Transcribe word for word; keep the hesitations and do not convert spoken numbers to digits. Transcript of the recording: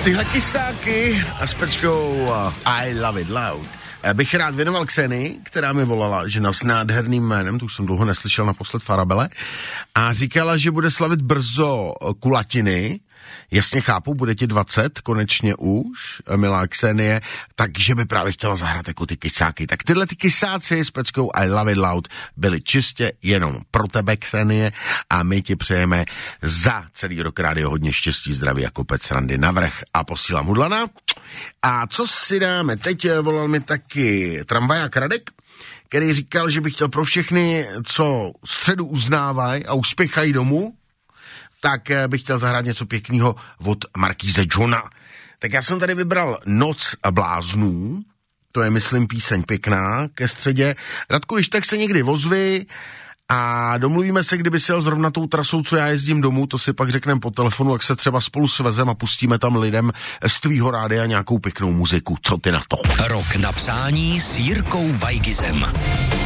Tyhle kysáky a s pečkou I Love It Loud bych rád věnoval Kseny, která mi volala, že s nádherným jménem, to už jsem dlouho neslyšel naposled Farabele, a říkala, že bude slavit brzo kulatiny. Jasně chápu, bude ti dvacet, konečně už, milá Ksenie, takže by právě chtěla zahrát jako ty kysáky. Tak tyhle ty kysáci s peckou I Love It Loud byly čistě jenom pro tebe, Ksenie, a my ti přejeme za celý rok rádio hodně štěstí, zdraví a kopec srandy navrch a posílám hudlana. A co si dáme? Teď volal mi taky tramvaják Radek, který říkal, že by chtěl pro všechny, co středu uznávají a uspěchají domů, tak bych chtěl zahrát něco pěkného od Markýze Johna. Tak já jsem tady vybral Noc bláznů, to je, myslím, píseň pěkná ke středě. Radku, když tak se někdy ozvi a domluvíme se, kdyby si jel zrovna tou trasou, co já jezdím domů, to si pak řekneme po telefonu, jak se třeba spolu svezem a pustíme tam lidem z tvýho rádia nějakou pěknou muziku. Co ty na to? Rok na přání s Jirkou Vajgizem.